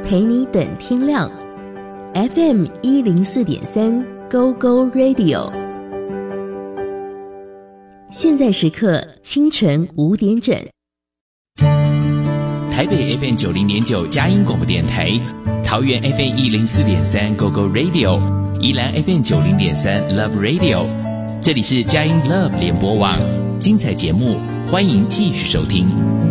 陪你等天亮。FM 104.3 Go Go Radio。现在时刻清晨5点整。 台北 FM 90.9佳音广播电台，桃园 FM 104.3 Go Go Radio， 宜兰 FM 90.3 Love Radio。这里是佳音 Love 联播网，精彩节目，欢迎继续收听。